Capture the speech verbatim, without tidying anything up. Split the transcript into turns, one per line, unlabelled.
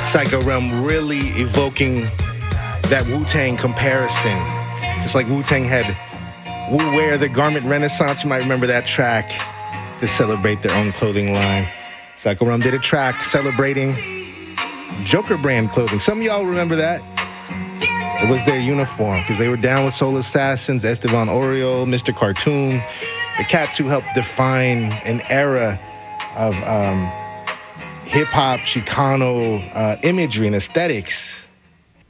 Psycho Realm really evoking that Wu-Tang comparison. Just like Wu-Tang had Wu Wear, the garment renaissance. You might remember that track to celebrate their own clothing line. Psycho Realm did a track celebrating Joker brand clothing. Some of y'all remember that. It was their uniform because they were down with Soul Assassins, Estevan Oriol, Mister Cartoon, the cats who helped define an era of um, hip-hop, Chicano uh, imagery and aesthetics.